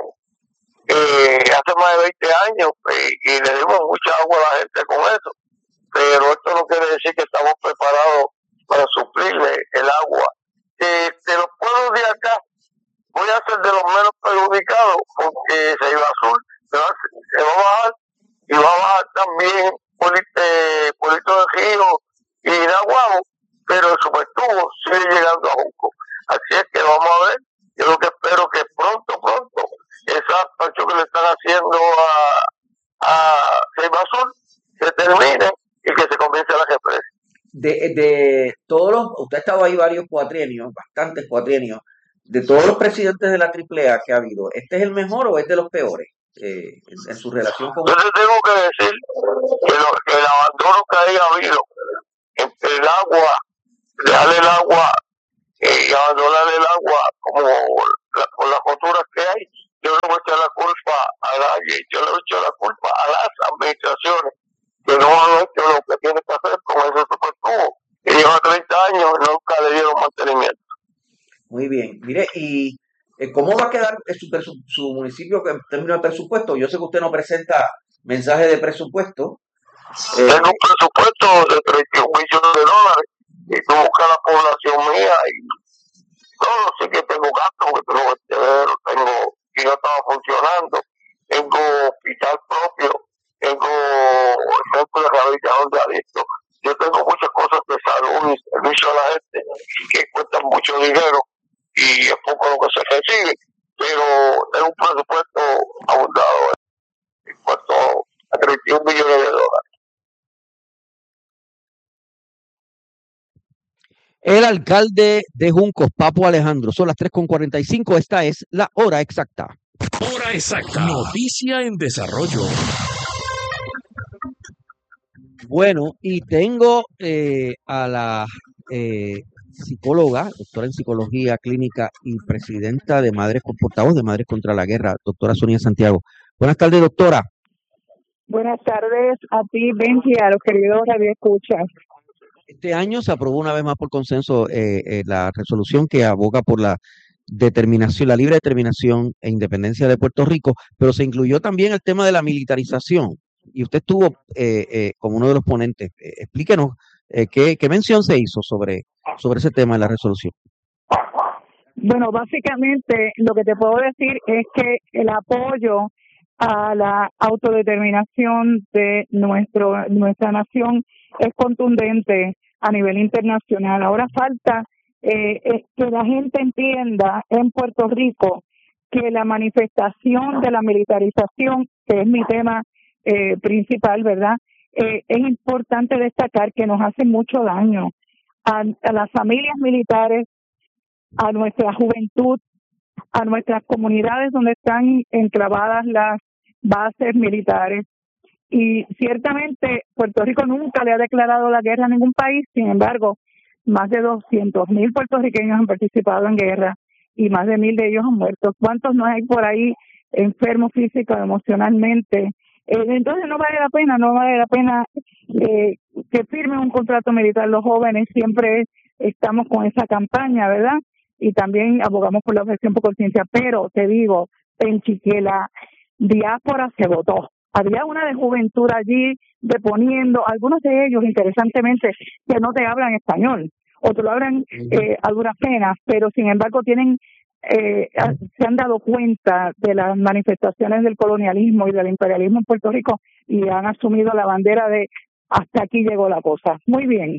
eh, hace más de veinte años, eh, y le dimos mucha agua a la gente con eso. Pero esto no quiere decir que estamos preparados para suplirle el agua. Eh, de los pueblos de acá, voy a ser de los menos perjudicados, porque Ceiba Sur se va, se va a bajar, y va a bajar también eh, Puerto de Río y Nahuatl, pero el supertubo sigue llegando a Junco. Así es que vamos a ver, yo lo que espero que pronto, pronto, esa expansión que le están haciendo a, a Ceiba Sur se termine y que se comience la represa. De, de todos los, usted ha estado ahí varios cuatrienios, bastantes cuatrienios, de todos los presidentes de la triple A que ha habido, ¿este es el mejor o es de los peores eh, en, en su relación con... Yo te tengo que decir que, lo, que el abandono que haya habido entre el agua, dejarle el agua eh, y abandonar el agua como la, con las posturas que hay, yo no voy a echar la culpa a nadie, yo le voy a echar la culpa a las administraciones que no han hecho lo que tiene que hacer con ese supertubo, que lleva treinta años y nunca le dieron mantenimiento. Muy bien, mire, ¿y eh, cómo va a quedar su, su, su municipio en términos de presupuesto? Yo sé que usted no presenta mensaje de presupuesto. Eh, Tengo un presupuesto de treinta y un millones de dólares y tú buscas la población mía y todo, sí que tengo gasto, porque tengo vertedero, tengo, y no estaba funcionando, tengo hospital propio, tengo centro de rehabilitación de adictos, yo tengo muchas cosas de salud y servicio a la gente que cuestan mucho dinero y es poco lo que se recibe, pero tengo un presupuesto abundado en cuanto a treinta y un millones de dólares. El alcalde de Juncos, Papo Alejandro, son las tres con cuarenta y cinco, esta es la hora exacta. Hora exacta. Noticia en desarrollo. Bueno, y tengo eh, a la eh, psicóloga, doctora en psicología clínica y presidenta de Madres Portavoz de Madres contra la Guerra, doctora Sonia Santiago. Buenas tardes, doctora. Buenas tardes a ti, Benji, a los queridos radioescuchas. Este año se aprobó una vez más por consenso eh, eh, la resolución que aboga por la determinación, la libre determinación e independencia de Puerto Rico, pero se incluyó también el tema de la militarización. Y usted estuvo eh, eh, como uno de los ponentes. Eh, explíquenos eh, qué, qué mención se hizo sobre, sobre ese tema en la resolución. Bueno, básicamente lo que te puedo decir es que el apoyo a la autodeterminación de nuestro nuestra nación es contundente a nivel internacional. Ahora falta eh, eh, que la gente entienda en Puerto Rico que la manifestación de la militarización, que es mi tema eh, principal, ¿verdad? Eh, es importante destacar que nos hace mucho daño a, a las familias militares, a nuestra juventud, a nuestras comunidades donde están enclavadas las bases militares. Y ciertamente Puerto Rico nunca le ha declarado la guerra a ningún país, sin embargo, más de doscientos mil puertorriqueños han participado en guerra y más de mil de ellos han muerto. ¿Cuántos no hay por ahí enfermos física o emocionalmente? Eh, entonces no vale la pena, no vale la pena eh, que firmen un contrato militar los jóvenes. Siempre estamos con esa campaña, ¿verdad? Y también abogamos por la objeción por conciencia, pero te digo, Penchi, que la diáspora se votó. Había una de juventud allí deponiendo, algunos de ellos, interesantemente, que no te hablan español, otros lo hablan eh, a duras penas, pero sin embargo tienen eh, se han dado cuenta de las manifestaciones del colonialismo y del imperialismo en Puerto Rico y han asumido la bandera de hasta aquí llegó la cosa. Muy bien.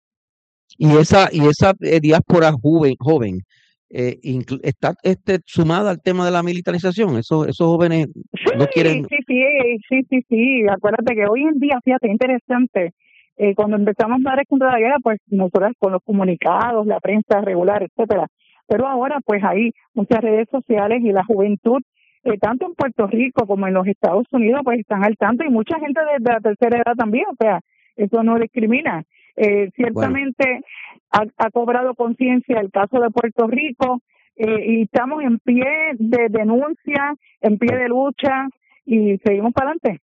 Y esa y esa eh, diáspora joven, joven eh, inclu- está este, sumada al tema de la militarización. Esos esos jóvenes Sí, no quieren. sí, sí, sí, sí, sí. Acuérdate que hoy en día, fíjate, interesante. Eh, cuando empezamos Madres contra la Guerra, pues nosotros con los comunicados, la prensa regular, etcétera. Pero ahora, pues hay muchas redes sociales y la juventud, eh, tanto en Puerto Rico como en los Estados Unidos, pues están al tanto y mucha gente de, de la tercera edad también. O sea, eso no discrimina. Eh, ciertamente ha, ha cobrado conciencia el caso de Puerto Rico eh, y estamos en pie de denuncia, en pie de lucha y seguimos para adelante.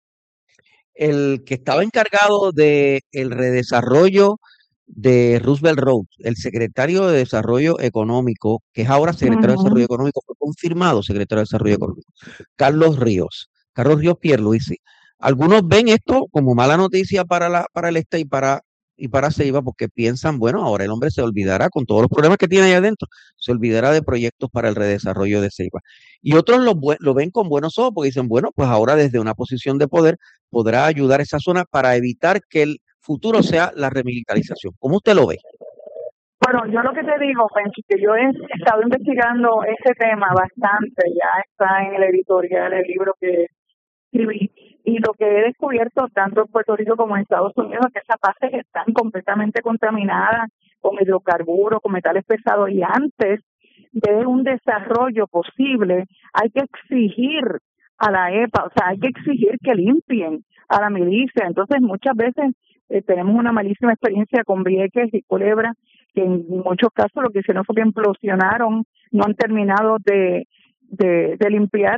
El que estaba encargado de el redesarrollo de Roosevelt Road, el secretario de Desarrollo Económico, que es ahora secretario de Desarrollo Ujú. Económico, fue confirmado secretario de Desarrollo Económico, Carlos Ríos, Carlos Ríos Pierluisi. Algunos ven esto como mala noticia para la para el este y para y para Ceiba porque piensan, bueno, ahora el hombre se olvidará con todos los problemas que tiene ahí adentro, se olvidará de proyectos para el redesarrollo de Ceiba. Y otros lo, bue- lo ven con buenos ojos porque dicen, bueno, pues ahora desde una posición de poder podrá ayudar a esa zona para evitar que el futuro sea la remilitarización. ¿Cómo usted lo ve? Bueno, yo lo que te digo, Penchi, que yo he estado investigando ese tema bastante, ya está en el editorial el libro que escribí, y lo que he descubierto tanto en Puerto Rico como en Estados Unidos es que esas bases están completamente contaminadas con hidrocarburos, con metales pesados, y antes de un desarrollo posible hay que exigir a la E P A, o sea, hay que exigir que limpien a la milicia. Entonces muchas veces eh, tenemos una malísima experiencia con Vieques y Culebra, que en muchos casos lo que hicieron fue que implosionaron, no han terminado de, de, de limpiar